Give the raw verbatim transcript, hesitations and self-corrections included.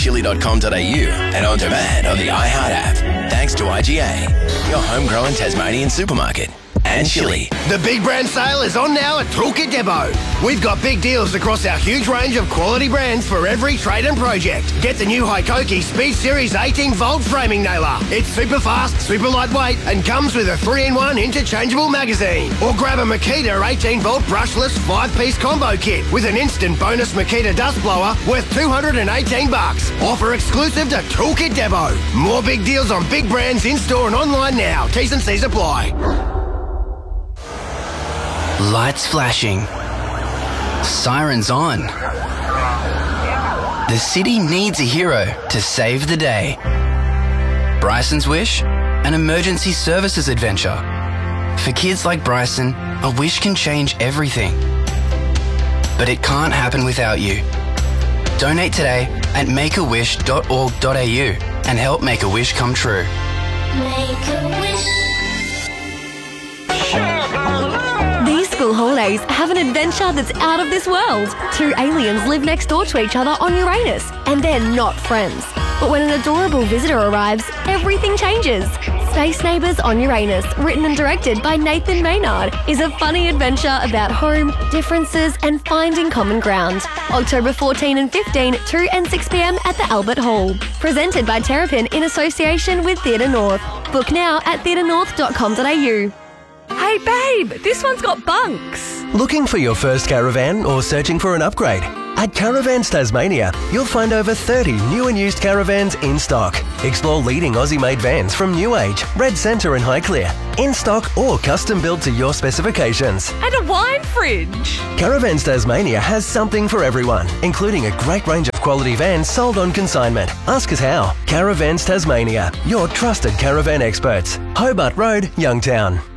chili dot com dot a u and on demand on the iHeart app. Thanks to I G A, your homegrown Tasmanian supermarket. And Chili. The big brand sale is on now at Toolkit Depot. We've got big deals across our huge range of quality brands for every trade and project. Get the new Hikoki Speed Series eighteen volt framing nailer. It's super fast, super lightweight, and comes with a three in one interchangeable magazine. Or grab a Makita eighteen volt brushless five piece combo kit with an instant bonus Makita dust blower worth two hundred eighteen bucks. Offer exclusive to Toolkit Depot. More big deals on big brands in store and online now. T's and C's apply. Lights flashing. Sirens on. The city needs a hero to save the day. Bryson's Wish? An emergency services adventure. For kids like Bryson, a wish can change everything. But it can't happen without you. Donate today at make a wish dot org dot a u and help make a wish come true. Make a wish. These school holidays have an adventure that's out of this world. Two aliens live next door to each other on Uranus, and they're not friends. But when an adorable visitor arrives, everything changes. Space Neighbours on Uranus, written and directed by Nathan Maynard, is a funny adventure about home, differences, and finding common ground. October fourteenth and fifteenth, two and six p m at the Albert Hall. Presented by Terrapin in association with Theatre North. Book now at theatre north dot com dot a u. Hey babe, this one's got bunks. Looking for your first caravan or searching for an upgrade? At Caravans Tasmania, you'll find over thirty new and used caravans in stock. Explore leading Aussie-made vans from New Age, Red Centre and Highclere, in stock or custom built to your specifications. And a wine fridge. Caravans Tasmania has something for everyone, including a great range of quality vans sold on consignment. Ask us how. Caravans Tasmania, your trusted caravan experts. Hobart Road, Youngtown.